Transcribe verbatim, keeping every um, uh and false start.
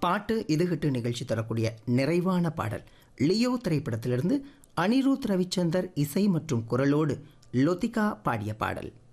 பாட்டு இதுகிட்டு நிகழ்ச்சி தரக்கூடிய நிறைவான பாடல் லியோ திரைப்படத்திலிருந்து அனிருத் ரவிச்சந்தர் இசை மற்றும் குரலோடு லொதிகா பாடிய பாடல்.